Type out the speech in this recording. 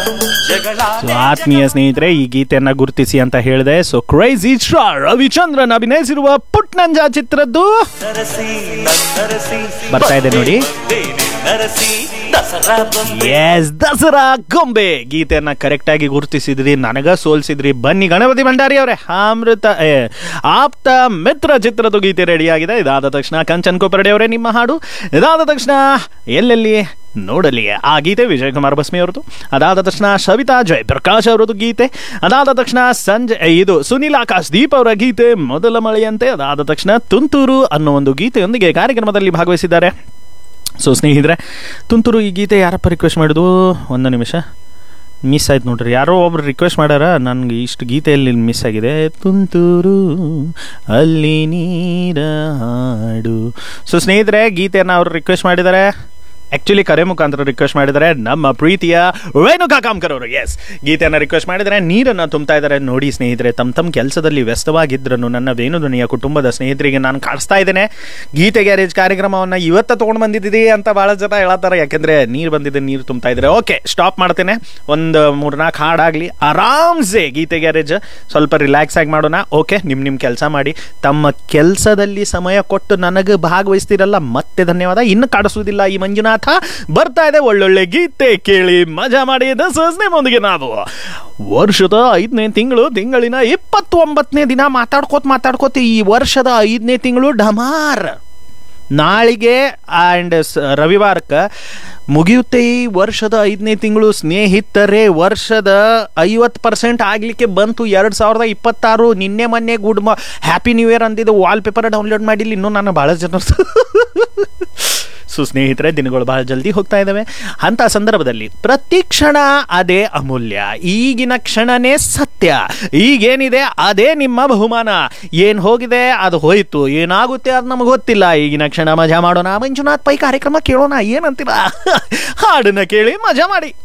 So ಆತ್ಮೀಯ ಸ್ನೇಹಿತರೆ, ಈ ಗೀತೆಯನ್ನ ಗುರುತಿಸಿ ಅಂತ ಹೇಳಿದೆ. So crazy star Ravichandran ಅಭಿನಯಿಸಿರುವ Putnanja ಚಿತ್ರದ್ದು ಬರ್ತಾ ಇದೆ ನೋಡಿ. ಎಸ್, ದಸರಾ ಗೊಂಬೆ ಗೀತೆಯನ್ನ ಕರೆಕ್ಟ್ ಆಗಿ ಗುರುತಿಸಿದ್ರಿ, ನನಗ ಸೋಲ್ಸಿದ್ರಿ. ಬನ್ನಿ ಗಣಪತಿ ಭಂಡಾರಿ ಅವರೇ, ಆಪ್ತ ಮಿತ್ರ ಚಿತ್ರದ ಗೀತೆ ರೆಡಿ ಆಗಿದೆ. ಇದಾದ ತಕ್ಷಣ ಕಂಚನ್ ಕೊಪರಡೆ ಅವರೇ ನಿಮ್ಮ ಹಾಡು. ಇದಾದ ತಕ್ಷಣ ಎಲ್ಲೆಲ್ಲಿ ನೋಡಲಿ ಆ ಗೀತೆ ವಿಜಯ್ ಕುಮಾರ್ ಬಸ್ಮಿ ಅವರದು. ಅದಾದ ತಕ್ಷಣ ಸವಿತಾ ಜಯಪ್ರಕಾಶ್ ಅವರದ್ದು ಗೀತೆ. ಅದಾದ ತಕ್ಷಣ ಇದು ಸುನಿಲ್ ಆಕಾಶ್ ದೀಪ್ ಅವರ ಗೀತೆ ಮೊದಲ ಮಳೆಯಂತೆ. ಅದಾದ ತಕ್ಷಣ ತುಂತೂರು ಅನ್ನೋ ಒಂದು ಗೀತೆಯೊಂದಿಗೆ ಕಾರ್ಯಕ್ರಮದಲ್ಲಿ ಭಾಗವಹಿಸಿದ್ದಾರೆ. ಸೊ ಸ್ನೇಹಿತರೆ, ತುಂತುರು ಈ ಗೀತೆ ಯಾರಪ್ಪ ರಿಕ್ವೆಸ್ಟ್ ಮಾಡೋದು? ಒಂದು ನಿಮಿಷ, ಮಿಸ್ ಆಯ್ತು ನೋಡ್ರಿ. ಯಾರೋ ಒಬ್ರು ರಿಕ್ವೆಸ್ಟ್ ಮಾಡ್ಯಾರ, ನನಗೆ ಇಷ್ಟು ಗೀತೆಯಲ್ಲಿ ಮಿಸ್ ಆಗಿದೆ. ತುಂತುರು ಅಲ್ಲಿ ನೀರ ಹಾಡು. ಸೊ ಸ್ನೇಹಿತರೆ, ಗೀತೆಯನ್ನು ಅವರು ರಿಕ್ವೆಸ್ಟ್ ಮಾಡಿದ್ದಾರೆ. ಆ್ಯಕ್ಚುಲಿ ಕರೆ ಮುಖಾಂತರ ರಿಕ್ವೆಸ್ಟ್ ಮಾಡಿದ್ದಾರೆ ನಮ್ಮ ಪ್ರೀತಿಯ ರೇಣುಕಾ ಕಾಮ್ಕರ್ ಅವರು. ಎಸ್, ಗೀತೆಯನ್ನು ರಿಕ್ವೆಸ್ಟ್ ಮಾಡಿದರೆ ನೀರನ್ನು ತುಂಬ್ತಾ ಇದ್ದಾರೆ. ನೋಡಿ ಸ್ನೇಹಿತರೆ, ತಮ್ಮ ಕೆಲಸದಲ್ಲಿ ವ್ಯಸ್ತವಾಗಿದ್ರೂ ನನ್ನ ವೇಣುಧ್ವನಿಯ ಕುಟುಂಬದ ಸ್ನೇಹಿತರಿಗೆ ನಾನು ಕಾಣಿಸ್ತಾ ಇದ್ದೇನೆ. ಗೀತೆ ಗ್ಯಾರೇಜ್ ಕಾರ್ಯಕ್ರಮವನ್ನು ಇವತ್ತು ತೊಗೊಂಡು ಬಂದಿದ್ದೀವಿ ಅಂತ ಭಾಳ ಜನ ಹೇಳತ್ತಾರೆ. ಯಾಕೆಂದರೆ ನೀರು ಬಂದಿದೆ, ನೀರು ತುಂಬ್ತಾ ಇದ್ದಾರೆ. ಓಕೆ, ಸ್ಟಾಪ್ ಮಾಡ್ತೇನೆ. ಒಂದು 3-4 ಹಾಡಾಗಲಿ, ಆರಾಮ್ಸೆ ಗೀತೆ ಗ್ಯಾರೇಜ್ ಸ್ವಲ್ಪ ರಿಲ್ಯಾಕ್ಸ್ ಆಗಿ ಮಾಡೋಣ. ಓಕೆ, ನಿಮ್ಮ ಕೆಲಸ ಮಾಡಿ. ತಮ್ಮ ಕೆಲಸದಲ್ಲಿ ಸಮಯ ಕೊಟ್ಟು ನನಗೆ ಭಾಗವಹಿಸ್ತಿರಲ್ಲ, ಮತ್ತೆ ಧನ್ಯವಾದ. ಇನ್ನು ಕಾಡಿಸೋದಿಲ್ಲ ಈ ಮಂಜುನಾಥ. ಬರ್ತಾ ಇದೆ ಒಳ್ಳೊಳ್ಳೆ ಗೀತೆ, ಕೇಳಿ ಮಜಾ ಮಾಡಿ. ದಸರಾದೊಂದಿಗೆ ನಾವು ವರ್ಷದ 5ನೇ ತಿಂಗಳಿನ 29ನೇ ದಿನ ಮಾತಾಡ್ಕೋತ ಈ ವರ್ಷದ 5ನೇ ತಿಂಗಳು ಡಮಾರ್. ನಾಳಿಗೆ ಆ್ಯಂಡ್ ರವಿವಾರಕ್ಕೆ ಮುಗಿಯುತ್ತೆ ಈ ವರ್ಷದ 5ನೇ ತಿಂಗಳು. ಸ್ನೇಹಿತರೆ, ವರ್ಷದ 50% ಆಗಲಿಕ್ಕೆ ಬಂತು. 2026 ನಿನ್ನೆ ಮೊನ್ನೆ happy new year ಅಂದಿದ್ದು wallpaper download ಮಾಡಿಲ್ಲ ಇನ್ನೂ ನಾನು ಭಾಳ ಜನ. ಸೊ ಸ್ನೇಹಿತರೆ, ದಿನಗಳು ಬಹಳ ಜಲ್ದಿ ಹೋಗ್ತಾ ಇದ್ದಾವೆ. ಅಂಥ ಸಂದರ್ಭದಲ್ಲಿ ಪ್ರತಿ ಕ್ಷಣ ಅದೇ ಅಮೂಲ್ಯ. ಈಗಿನ ಕ್ಷಣನೇ ಸತ್ಯ. ಈಗೇನಿದೆ ಅದೇ ನಿಮ್ಮ ಬಹುಮಾನ. ಏನು ಹೋಗಿದೆ ಅದು ಹೋಯಿತು, ಏನಾಗುತ್ತೆ ಅದು ನಮಗೆ ಗೊತ್ತಿಲ್ಲ. ಈಗಿನ ಕ್ಷಣ ಮಜಾ ಮಾಡೋಣ. ಮಂಜುನಾಥ್ ಪೈ ಕಾರ್ಯಕ್ರಮ ಕೇಳೋಣ, ಏನಂತೀರಾ? ಹಾಡನ್ನ ಕೇಳಿ ಮಜಾ ಮಾಡಿ.